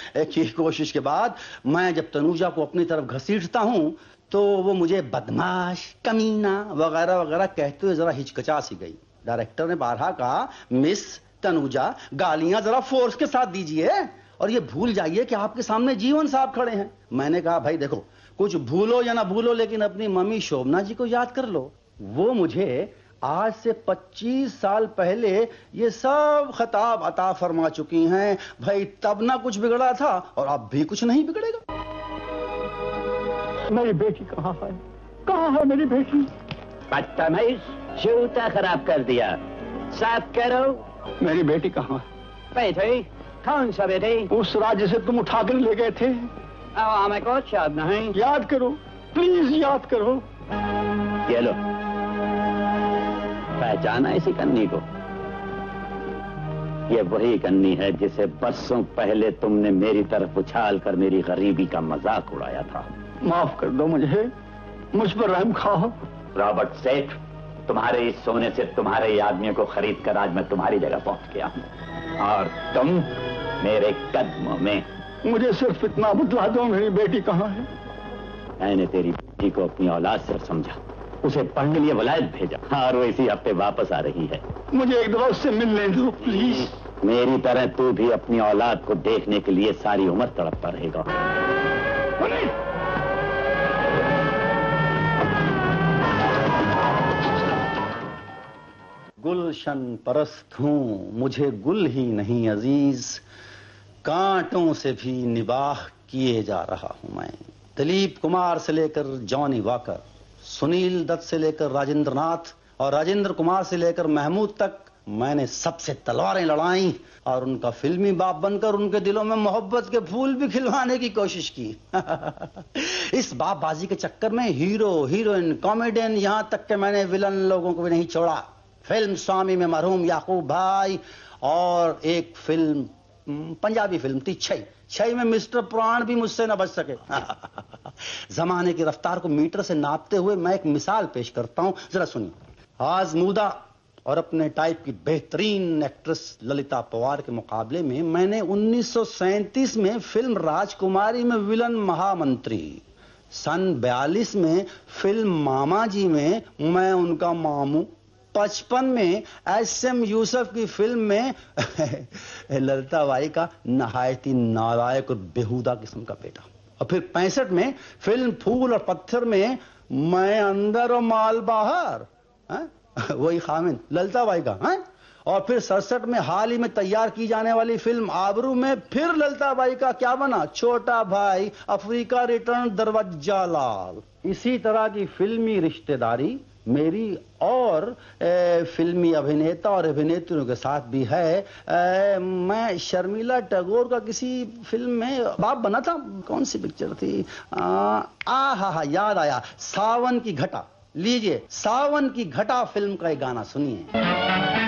की कोशिश के बाद मैं जब तनुजा को अपनी तरफ घसीटता हूं तो वो मुझे बदमाश, कमीना वगैरह वगैरह कहते हुए जरा हिचकिचा सी गई। डायरेक्टर ने बारहा कहा, मिस तनुजा, गालियां जरा फोर्स के साथ दीजिए और ये भूल जाइए कि आपके सामने जीवन साहब खड़े हैं। मैंने कहा, भाई देखो, कुछ भूलो या ना भूलो लेकिन अपनी मम्मी शोभना जी को याद कर लो। वो मुझे आज से 25 साल पहले ये सब खिताब अता फरमा चुकी हैं। भाई तब ना कुछ बिगड़ा था और अब भी कुछ नहीं बिगड़ेगा। मेरी बेटी कहाँ है? कहाँ है मेरी बेटी? बदतमीज, जूता खराब कर दिया, साफ करो। मेरी बेटी कहाँ है? बेटी? कौन सा बेटी? उस राज्य से तुम उठा कर ले गए थे। हमें कुछ याद नहीं। याद करो, प्लीज याद करो। ये लो, पहचाना इसी कन्नी को? ये वही कन्नी है जिसे बरसों पहले तुमने मेरी तरफ उछाल कर मेरी गरीबी का मजाक उड़ाया था। माफ कर दो मुझे, मुझ पर रहम खाओ। रॉबर्ट सेठ, तुम्हारे इस सोने से तुम्हारे ही आदमियों को खरीद कर आज मैं तुम्हारी जगह पहुंच गया हूं और तुम मेरे कदमों में। मुझे सिर्फ इतना बतला दो, मेरी बेटी कहाँ है? मैंने तेरी बेटी को अपनी औलाद से समझा, उसे पढ़ने के लिए वलायत भेजा और वो इसी हफ्ते वापस आ रही है। मुझे एक दफा उससे मिलने दो प्लीज। मेरी तरह तू भी अपनी औलाद को देखने के लिए सारी उम्र तड़पता रहेगा। गुलशन परस्त हूं, मुझे गुल ही नहीं अजीज, कांटों से भी निबाह किए जा रहा हूं मैं। दिलीप कुमार से लेकर जॉनी वॉकर, सुनील दत्त से लेकर राजेंद्र नाथ और राजेंद्र कुमार से लेकर महमूद तक मैंने सबसे तलवारें लड़ाई और उनका फिल्मी बाप बनकर उनके दिलों में मोहब्बत के फूल भी खिलवाने की कोशिश की। इस बापबाजी के चक्कर में हीरो, हीरोइन, कॉमेडियन, यहां तक कि मैंने विलन लोगों को भी नहीं छोड़ा। फिल्म स्वामी में मरहूम याकूब भाई और एक फिल्म पंजाबी फिल्म थी छई में मिस्टर प्राण भी मुझसे न बच सके। जमाने की रफ्तार को मीटर से नापते हुए मैं एक मिसाल पेश करता हूं, जरा सुनिए। आजमूदा और अपने टाइप की बेहतरीन एक्ट्रेस ललिता पवार के मुकाबले में मैंने 1937 में फिल्म राजकुमारी में विलन महामंत्री, सन 42 में फिल्म मामा जी में मैं उनका मामू, 55 में एस.एम. यूसुफ की फिल्म में ललिता बाई का नहायती नालायक और बेहुदा किस्म का बेटा, और फिर 65 में फिल्म फूल और पत्थर में मैं अंदर और माल बाहर, वही खामिन ललिता बाई का है। और फिर 67 में हाल ही में तैयार की जाने वाली फिल्म आबरू में फिर ललिता बाई का क्या बना, छोटा भाई, अफ्रीका रिटर्न, दरवाजा लाल। इसी तरह की फिल्मी रिश्तेदारी मेरी और फिल्मी अभिनेता और अभिनेत्रियों के साथ भी है। मैं शर्मिला टैगोर का किसी फिल्म में बाप बना था। कौन सी पिक्चर थी? हा याद आया, सावन की घटा। लीजिए, सावन की घटा फिल्म का एक गाना सुनिए।